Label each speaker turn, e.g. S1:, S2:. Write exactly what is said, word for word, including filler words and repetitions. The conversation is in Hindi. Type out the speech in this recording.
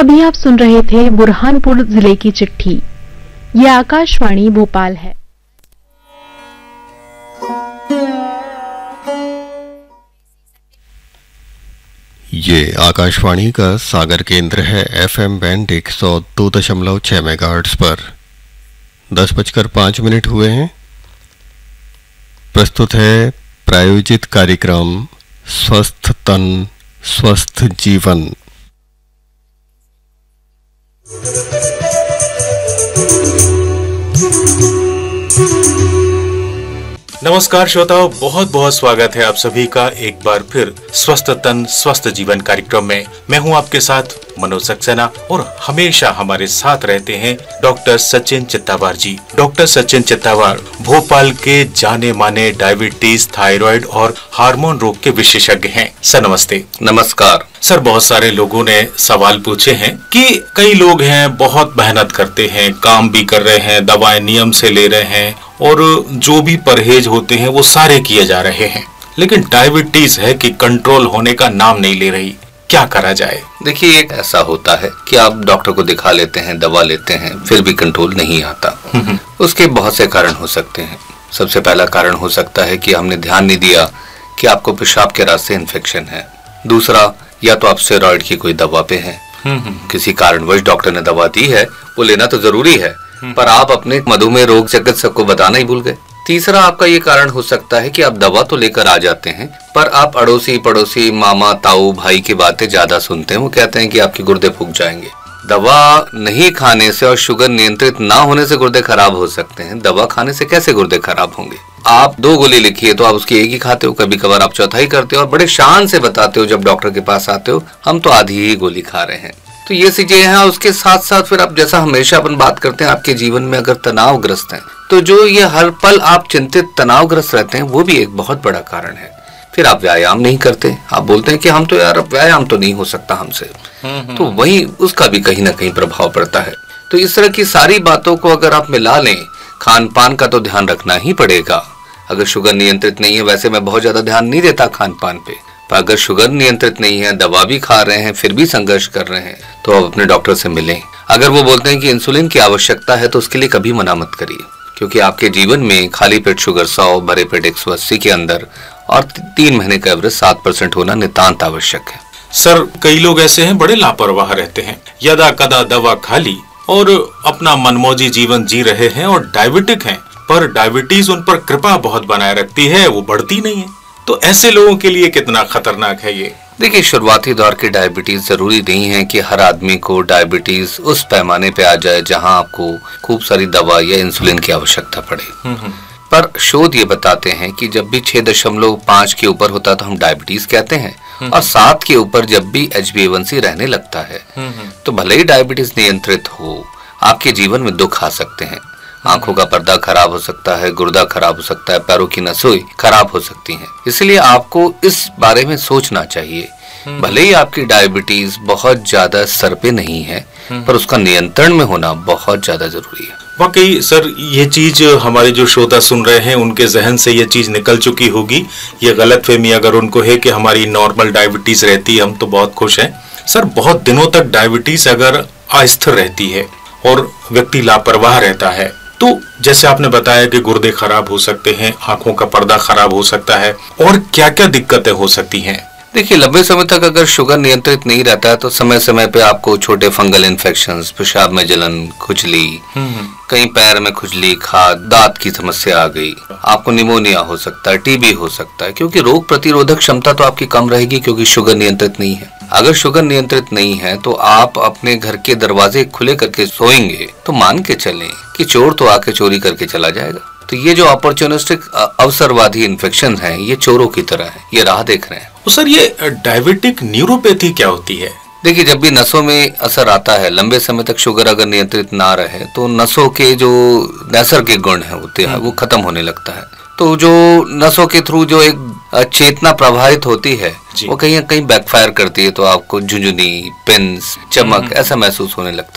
S1: अभी आप सुन रहे थे बुरहानपुर जिले की चिट्ठी। ये आकाशवाणी भोपाल है।
S2: ये आकाशवाणी का सागर केंद्र है। एफएम बैंड एक सौ दो दशमलव छः मेगाहर्ट्ज पर दस बजकर पाँच मिनट हुए हैं। प्रस्तुत है प्रायोजित कार्यक्रम स्वस्थ तन स्वस्थ जीवन।
S3: नमस्कार श्रोताओं, बहुत बहुत स्वागत है आप सभी का एक बार फिर स्वस्थ तन स्वस्थ जीवन कार्यक्रम में। मैं हूं आपके साथ मनोज सक्सेना और हमेशा हमारे साथ रहते हैं डॉक्टर सचिन चित्तावार जी। डॉक्टर सचिन चित्तावार भोपाल के जाने माने डायबिटीज, थायराइड और हार्मोन रोग के विशेषज्ञ हैं। सर नमस्ते।
S4: नमस्कार
S3: सर, बहुत सारे लोगों ने सवाल पूछे हैं कि कई लोग हैं बहुत मेहनत करते हैं, काम भी कर रहे हैं, दवाएं नियम से ले रहे हैं और जो भी परहेज होते हैं वो सारे किए जा रहे हैं, लेकिन डायबिटीज है कि कंट्रोल होने का नाम नहीं ले रही। क्या करा जाए?
S4: देखिए, एक ऐसा होता है कि आप डॉक्टर को दिखा लेते हैं, दवा लेते हैं, फिर भी कंट्रोल नहीं आता। उसके बहुत से कारण हो सकते हैं। सबसे पहला कारण हो सकता है कि हमने ध्यान नहीं दिया कि आपको पेशाब के रास्ते इन्फेक्शन है। दूसरा, या तो आप स्टेरॉइड की कोई दवा पे हैं, किसी कारणवश डॉक्टर ने दवा दी है, वो लेना तो जरूरी है, पर आप अपने मधुमेह रोग चिकित्सक को बताना ही भूल गए। तीसरा आपका ये कारण हो सकता है कि आप दवा तो लेकर आ जाते हैं, पर आप अड़ोसी पड़ोसी, मामा ताऊ भाई की बातें ज्यादा सुनते हैं। वो कहते हैं कि आपके गुर्दे फूक जाएंगे। दवा नहीं खाने से और शुगर नियंत्रित ना होने से गुर्दे खराब हो सकते हैं। दवा खाने से कैसे गुर्दे खराब होंगे? आप दो गोली लिखी है तो आप उसकी एक ही खाते हो, कभी कभार आप चौथाई करते हो और बड़े शान से बताते हो जब डॉक्टर के पास आते हो, हम तो आधी ही गोली खा रहे हैं। तो ये चीजें हैं। उसके साथ साथ फिर आप, जैसा हमेशा अपन बात करते हैं, आपके जीवन में अगर तनावग्रस्त हैं तो जो ये हर पल आप चिंतित तनावग्रस्त रहते हैं, वो भी एक बहुत बड़ा कारण है। फिर आप व्यायाम नहीं करते, आप बोलते हैं कि हम तो यार अब व्यायाम तो नहीं हो सकता हमसे, तो वही उसका भी कहीं ना कहीं प्रभाव पड़ता है। तो इस तरह की सारी बातों को अगर आप मिला लें, खान पान का तो ध्यान रखना ही पड़ेगा। अगर शुगर नियंत्रित नहीं है, वैसे मैं बहुत ज्यादा ध्यान नहीं देता खान पान पे, पर अगर शुगर नियंत्रित नहीं है, दवा भी खा रहे हैं, फिर भी संघर्ष कर रहे हैं, तो आप अपने डॉक्टर से मिलें। अगर वो बोलते हैं कि इंसुलिन की आवश्यकता है, तो उसके लिए कभी मना मत करिए, क्योंकि आपके जीवन में खाली पेट शुगर सौ, भरे पेट एक सौ अस्सी के अंदर और तीन महीने का एवरेज सात परसेंट होना नितांत आवश्यक है।
S3: सर, कई लोग ऐसे हैं बड़े लापरवाह रहते हैं, यदा कदा दवा खा ली और अपना मनमौजी जीवन जी रहे हैं और डायबिटिक हैं, पर डायबिटीज उन पर कृपा बहुत बनाए रखती है, वो बढ़ती नहीं है। तो ऐसे लोगों के लिए कितना खतरनाक है ये?
S4: देखिए, शुरुआती दौर की डायबिटीज जरूरी नहीं है कि हर आदमी को डायबिटीज उस पैमाने पे आ जाए जहां आपको खूब सारी दवा या इंसुलिन की आवश्यकता पड़े। पर शोध ये बताते हैं कि जब भी छह दशमलव पाँच के ऊपर होता है तो हम डायबिटीज कहते हैं, और सात के ऊपर जब भी एच बी ए वन सी रहने लगता है, तो भले ही डायबिटीज नियंत्रित हो, आपके जीवन में दुख आ सकते हैं। आंखों का पर्दा खराब हो सकता है, गुर्दा खराब हो सकता है, पैरों की नसें खराब हो सकती हैं। इसलिए आपको इस बारे में सोचना चाहिए। भले ही आपकी डायबिटीज बहुत ज्यादा स्तर पे नहीं है, पर उसका नियंत्रण में होना बहुत ज्यादा जरूरी है।
S3: वाकई सर, ये चीज हमारे जो श्रोता सुन रहे हैं उनके जहन से ये चीज निकल चुकी होगी। ये गलतफहमी अगर उनको है कि हमारी नॉर्मल डायबिटीज रहती है, हम तो बहुत खुश हैं। सर, बहुत दिनों तक डायबिटीज अगर अस्थिर रहती है और व्यक्ति लापरवाह रहता है, तो जैसे आपने बताया कि गुर्दे खराब हो सकते हैं, आंखों का पर्दा खराब हो सकता है, और क्या क्या दिक्कतें हो सकती हैं?
S4: देखिए, लंबे समय तक अगर शुगर नियंत्रित नहीं रहता है तो समय समय पे आपको छोटे फंगल इन्फेक्शंस, पेशाब में जलन, खुजली, कहीं पैर में खुजली, खाद, दांत की समस्या आ गई, आपको निमोनिया हो सकता है, टी बी हो सकता है, क्योंकि रोग प्रतिरोधक क्षमता तो आपकी कम रहेगी क्योंकि शुगर नियंत्रित नहीं है। अगर शुगर नियंत्रित नहीं है तो आप अपने घर के दरवाजे खुले करके सोएंगे तो मान के चलें कि चोर तो आके चोरी करके चला जाएगा। तो ये जो अपॉर्चुनिस्टिक अवसरवादी इन्फेक्शन हैं, ये चोरों की तरह है, ये राह देख रहे हैं।
S3: तो सर, ये डायबिटिक न्यूरोपैथी क्या होती है?
S4: देखिए, जब भी नसों में असर आता है, लंबे समय तक शुगर अगर नियंत्रित ना रहे तो नसों के जो नैसर्गिक गुण है होते हैं वो खत्म होने लगता है। तो जो नसों के थ्रू जो एक चेतना प्रभावित होती है वो कहीं ना कहीं बैकफायर करती है, तो आपको झुंझुनी, पिंस, चमक ऐसा महसूस होने लगता है।